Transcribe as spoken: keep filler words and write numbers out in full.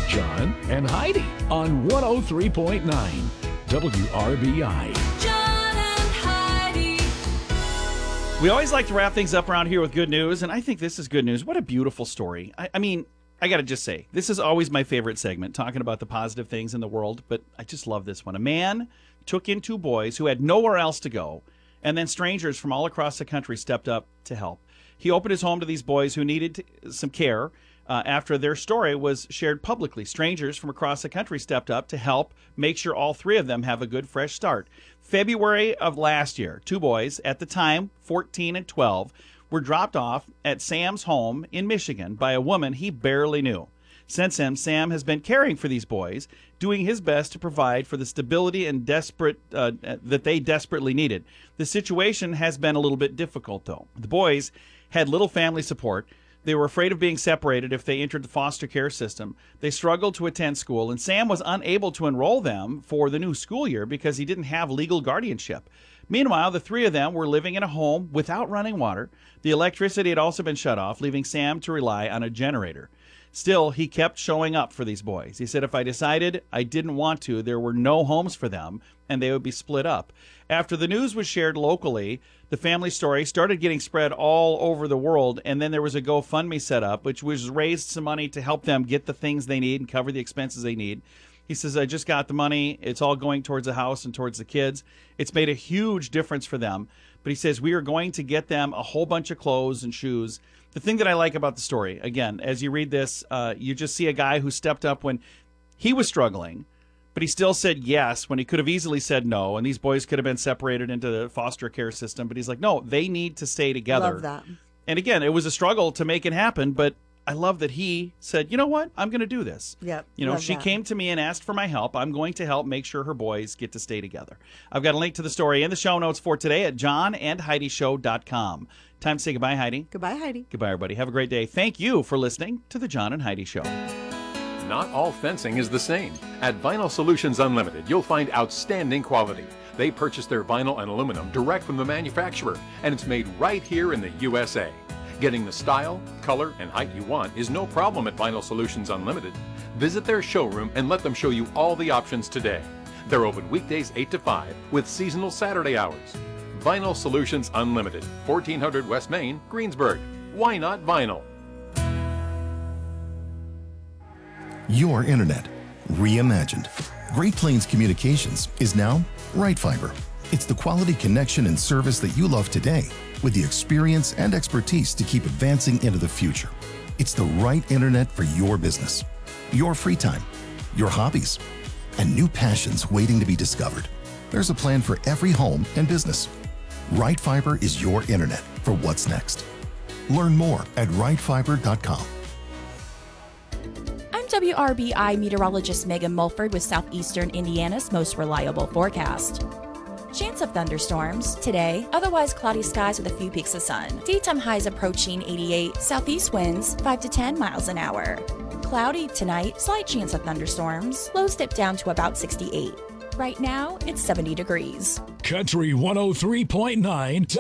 John and Heidi on one oh three point nine W R B I. John and Heidi. We always like to wrap things up around here with good news, and I think this is good news. What a beautiful story. I, I mean, I got to just say, this is always my favorite segment, talking about the positive things in the world, but I just love this one. A man took in two boys who had nowhere else to go, and then strangers from all across the country stepped up to help. He opened his home to these boys who needed to, some care uh, after their story was shared publicly. Strangers from across the country stepped up to help make sure all three of them have a good, fresh start. February of last year, two boys, at the time fourteen and twelve, were dropped off at Sam's home in Michigan by a woman he barely knew. Since then, Sam has been caring for these boys, doing his best to provide for the stability and desperate uh, that they desperately needed. The situation has been a little bit difficult, though. The boys had little family support. They were afraid of being separated if they entered the foster care system. They struggled to attend school, and Sam was unable to enroll them for the new school year because he didn't have legal guardianship. Meanwhile, the three of them were living in a home without running water. The electricity had also been shut off, leaving Sam to rely on a generator. Still, he kept showing up for these boys. He said, if I decided I didn't want to, there were no homes for them, and they would be split up. After the news was shared locally, the family story started getting spread all over the world, and then there was a GoFundMe set up, which was raised some money to help them get the things they need and cover the expenses they need. He says, I just got the money. It's all going towards the house and towards the kids. It's made a huge difference for them. But he says, we are going to get them a whole bunch of clothes and shoes. The thing that I like about the story, again, as you read this, uh, you just see a guy who stepped up when he was struggling, but he still said yes when he could have easily said no. And these boys could have been separated into the foster care system. But he's like, no, they need to stay together. Love that. And again, it was a struggle to make it happen, but I love that he said, you know what? I'm going to do this. Yep. You know, love she that. came to me and asked for my help. I'm going to help make sure her boys get to stay together. I've got a link to the story in the show notes for today at john and heidi show dot com. Time to say goodbye, Heidi. Goodbye, Heidi. Goodbye, everybody. Have a great day. Thank you for listening to the John and Heidi Show. Not all fencing is the same. At Vinyl Solutions Unlimited, you'll find outstanding quality. They purchase their vinyl and aluminum direct from the manufacturer, and it's made right here in the U S A. Getting the style, color, and height you want is no problem at Vinyl Solutions Unlimited. Visit their showroom and let them show you all the options today. They're open weekdays eight to five with seasonal Saturday hours. Vinyl Solutions Unlimited, fourteen hundred West Main, Greensburg. Why not vinyl? Your internet, reimagined. Great Plains Communications is now Right Fiber. It's the quality connection and service that you love today, with the experience and expertise to keep advancing into the future. It's the right internet for your business, your free time, your hobbies, and new passions waiting to be discovered. There's a plan for every home and business. Right Fiber is your internet for what's next. Learn more at right fiber dot com. I'm W R B I meteorologist Megan Mulford with Southeastern Indiana's most reliable forecast. Chance of thunderstorms today, otherwise cloudy skies with a few peaks of sun. Daytime highs approaching eighty-eight, southeast winds five to ten miles an hour. Cloudy tonight, slight chance of thunderstorms, lows dip down to about sixty-eight. Right now, it's seventy degrees. Country one oh three point nine